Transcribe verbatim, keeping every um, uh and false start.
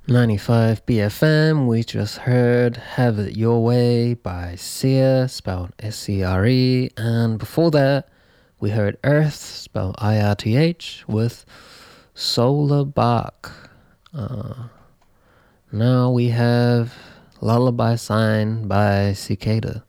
ninety-five B F M, we just heard Have It Your Way by Sia, spelled S C R E, and before that, we heard Earth, spelled I R T H, with Solar Bark. Uh, now we have Lullaby Sign by Cicada.